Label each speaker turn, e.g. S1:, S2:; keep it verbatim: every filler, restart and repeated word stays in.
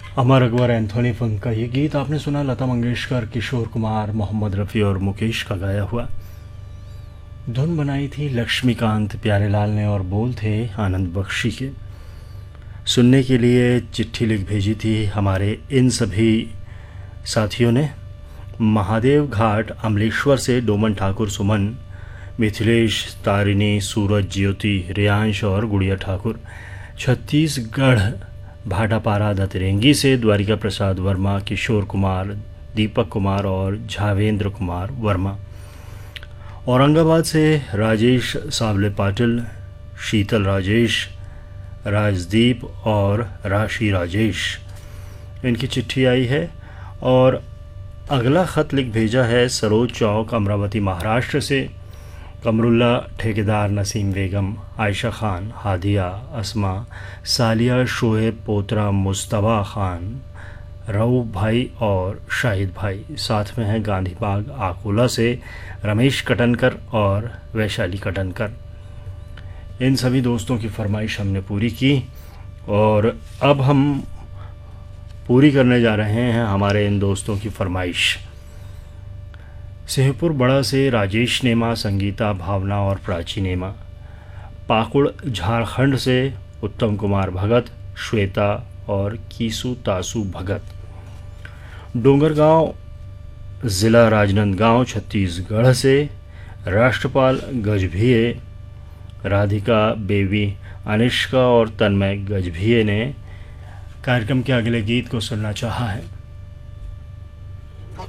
S1: Amar Akbar Anthony फंक का ये गीत आपने सुना लता मंगेशकर, किशोर कुमार, मोहम्मद रफ़ी और मुकेश का गाया हुआ। धुन बनाई थी लक्ष्मीकांत प्यारेलाल ने और बोल थे आनंद बख्शी के। सुनने के लिए चिट्ठी लिख भेजी थी हमारे इन सभी साथियों ने। महादेव घाट अमलेश्वर से डोमन ठाकुर, सुमन, मिथिलेश, तारिणी, सूरज, ज्योति, रियांश और गुड़िया ठाकुर। छत्तीसगढ़ भाटापारा दतरेंगी से द्वारिका प्रसाद वर्मा, किशोर कुमार, दीपक कुमार और झावेंद्र कुमार वर्मा। औरंगाबाद से राजेश सावले पाटिल, शीतल राजेश, राजदीप और राशि राजेश, इनकी चिट्ठी आई है। और अगला ख़त लिख भेजा है सरोज चौक, अमरावती, महाराष्ट्र से। कमरुल्ला, ठेकेदार, नसीम बेगम, आयशा खान, हादिया, अस्मा, सालिया, शोएब, पोतरा, मुस्तबा खान, रऊफ भाई और शाहिद भाई। साथ में है गांधी बाग आकोला से रमेश कटनकर और वैशाली कटनकर। इन सभी दोस्तों की फरमाइश हमने पूरी की और अब हम पूरी करने जा रहे हैं हमारे इन दोस्तों की फरमाइश। सेहपुर बड़ा से राजेश नेमा, संगीता, भावना और प्राची नेमा। पाकुड़ झारखंड से उत्तम कुमार भगत, श्वेता और कीसू तासू भगत। डोंगरगांव ज़िला राजनांदगांव छत्तीसगढ़ से राष्ट्रपाल गजभिये, राधिका, बेबी, अनिष्का और तन्मय गजभिये ने कार्यक्रम के अगले गीत को सुनना चाहा है।